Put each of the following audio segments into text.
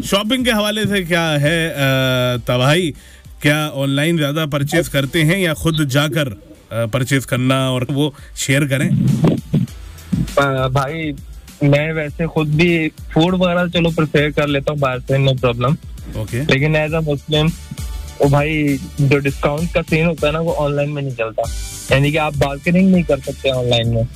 Shopping के हवाले से क्या है तबाही, क्या ऑनलाइन ज्यादा परचेज करते हैं या खुद जाकर परचेज करना और वो शेयर करें? भाई मैं वैसे खुद भी फूड वगैरह चलो प्रेफर कर लेता हूँ बाहर से, नो प्रॉब्लम। ओके। लेकिन एज अ मुस्लिम वो भाई जो डिस्काउंट का सीन होता है ना वो ऑनलाइन में नहीं चलता, यानी कि आप बार्गेनिंग नहीं कर सकते ऑनलाइन में।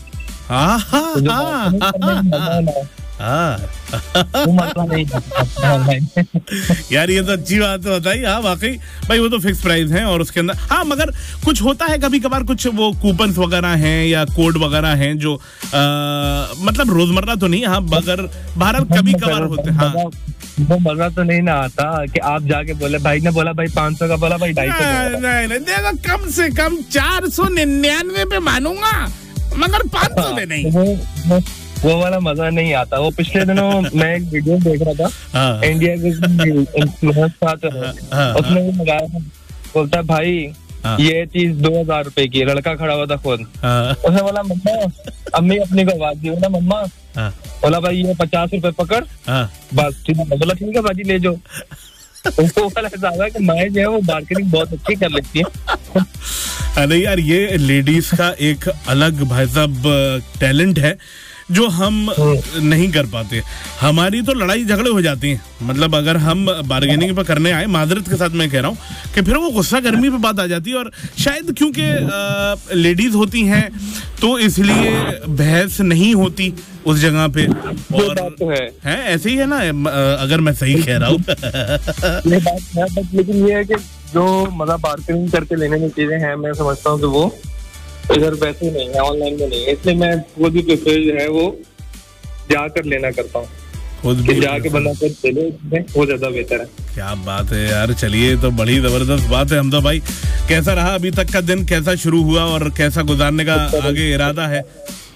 यार ये तो अच्छी बात बताई। हाँ वाकई भाई वो तो फिक्स प्राइस है और उसके अंदर हाँ, मगर कुछ होता है कभी कभार कुछ वो कूपन्स वगैरह हैं या कोड वगैरह हैं जो मतलब रोजमर्रा तो नहीं, हाँ मगर भारत कभी कभार होते हैं। हाँ वो मजा तो नहीं ना आता कि आप जाके बोले, भाई ने बोला भाई 500 का, बोला भाई 250। नहीं देखो कम से कम 499 पे मानूंगा मगर 500 पे नहीं। वो वाला मजा नहीं आता। वो पिछले दिनों मैं एक वीडियो देख रहा था, इंडिया के इन्फ्लुएंसर था, उसने भी लगाया था, बोलता है भाई ये चीज 2000 रुपए की, लड़का खड़ा हुआ था खुद, उसने बोला मम्मा, अम्मी अपनी को आवाज दी, बोला मम्मा, बोला भाई ये 50 रुपए पकड़, बस ठीक है, बोला ठीक है बाजी ले जाओ। वो वाला हिसाब है कि माए जो है वो मार्केटिंग बहुत अच्छी कर लेती है। अरे यार ये लेडीज का एक अलग भाई साहब टैलेंट है जो हम नहीं कर पाते। हमारी तो लड़ाई झगड़े हो जाती हैं, मतलब अगर हम बार्गेनिंग पे करने आए, माजरत के साथ मैं कह रहा हूँ कि फिर वो गुस्सा गर्मी पे बात आ जाती है और शायद क्योंकि लेडीज होती हैं तो इसलिए बहस नहीं होती उस जगह पे। और तो है ऐसे ही है ना, अगर मैं सही कह रहा हूँ। ये बात है, बट लेकिन ये है कि जो मतलब बार्गेनिंग करके लेने की चीजें हैं, मैं समझता हूँ कि वो इधर वैसे नहीं है, ऑनलाइन में नहीं है, इसलिए मैं वो भी प्रेफर जो है वो जाकर लेना करता हूँ कि जाके बंदा कर ले, वो ज्यादा बेहतर है। क्या बात है यार, चलिए तो बड़ी जबरदस्त बात है। हमदा भाई कैसा रहा अभी तक का दिन, कैसा शुरू हुआ और कैसा गुजारने का आगे इरादा है?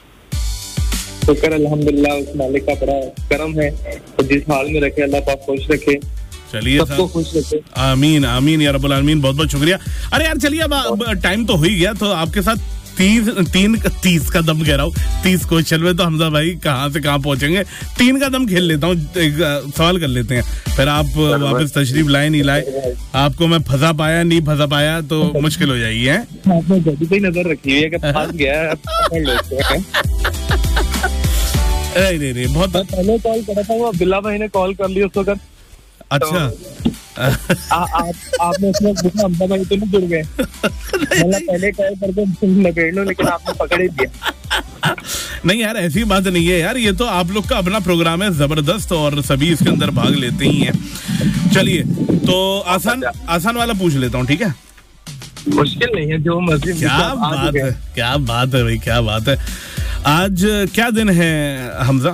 शुक्र अल्हम्दुलिल्लाह, उस मालिक का बड़ा करम है, तो जिस हाल में रखे अल्लाह पाक खुश रखे, चलिए सबको खुश रखे। आमीन आमीन या रब्बुल आमीन। बहुत बहुत शुक्रिया। अरे यार चलिए अब टाइम तो हो ही गया, तो आपके साथ 30 का दम कह रहा हूँ, 30 क्वेश्चन में तो हमजा भाई कहाँ से कहाँ पहुंचेंगे। 3 का दम खेल लेता हूँ, एक सवाल कर लेते हैं, फिर आप वापस तशरीफ लाए नहीं लाए, आपको मैं फंसा पाया नहीं फंसा पाया तो मुश्किल हो जाएगी है। आपने गड्डी पे नजर रखी हुई है कि फंस गया है, नहीं बहुत पहले कॉल करा था, वो अब्दुल्ला भाई ने कॉल कर लिया उस वक्त। अच्छा आपने उसमें देखा हमदा भाई तो नहीं जुड़ गए, मतलब पहले कॉल करके लपेट लो, लेकिन आपने पकड़ ही दिया। नहीं यार ऐसी बात नहीं है यार, ये तो आप लोग का अपना प्रोग्राम है जबरदस्त और सभी इसके अंदर भाग लेते ही हैं। चलिए तो आसान वाला पूछ लेता हूँ, ठीक है? मुश्किल नहीं है, जो मर्जी। क्या बात है, क्या बात है भाई, क्या बात है। आज क्या दिन है हमजा?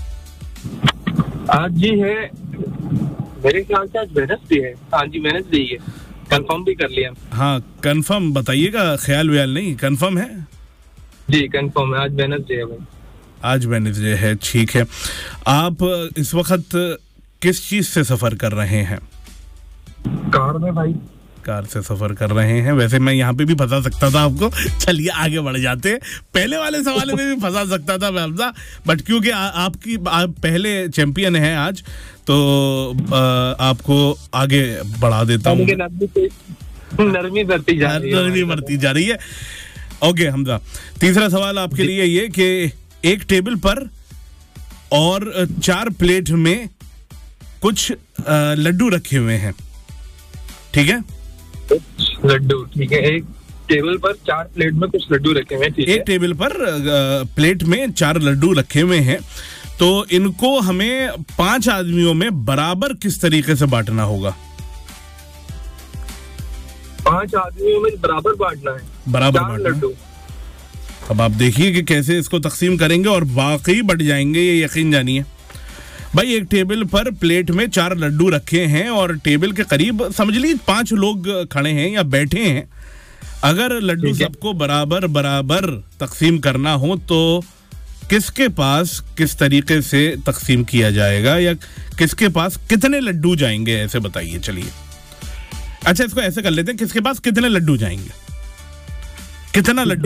आज जी है मेरे ख्याल से आज वेडनेसडे है। हाँ जी वेडनेसडे है, कंफर्म भी कर लिया। हाँ कंफर्म बताइएगा, ख्याल व्याल नहीं, कंफर्म है जी, कंफर्म है, आज वेडनेसडे है भाई। आज वेडनेसडे है, ठीक है। आप इस वक्त किस चीज से सफर कर रहे हैं? कार में भाई। कार से सफर कर रहे हैं। वैसे मैं यहाँ पे भी फंसा सकता था आपको, चलिए आगे बढ़ जाते हैं। पहले वाले सवाल में भी फंसा सकता था मैं हमजा, बट क्योंकि आप पहले चैंपियन हैं आज, तो आपको आगे बढ़ा देता हूँ। नरमी बढ़ती जा रही है। ओके हमजा, तीसरा सवाल आपके लिए ये कि एक टेबल पर और 4 प्लेट में कुछ लड्डू रखे हुए हैं, ठीक है? लड्डू, ठीक है। एक टेबल पर 4 प्लेट में कुछ लड्डू रखे हुए हैं, एक टेबल पर प्लेट में 4 लड्डू रखे हुए हैं, तो इनको हमें 5 आदमियों में बराबर किस तरीके से बांटना होगा? 5 आदमियों में बराबर बांटना है, बराबर बांटना लड्डू। अब आप देखिए कि कैसे इसको तकसीम करेंगे और वाकई बढ़ जाएंगे, ये यकीन जानिए। भाई एक टेबल पर प्लेट में 4 लड्डू रखे हैं और टेबल के करीब समझ लीजिए 5 लोग खड़े हैं या बैठे हैं। अगर लड्डू सबको बराबर बराबर तकसीम करना हो तो किसके पास किस तरीके से तकसीम किया जाएगा, या किसके पास कितने लड्डू जाएंगे, ऐसे बताइए। चलिए अच्छा इसको ऐसे कर लेते हैं, किसके पास कितने लड्डू जाएंगे, कितना लड्डू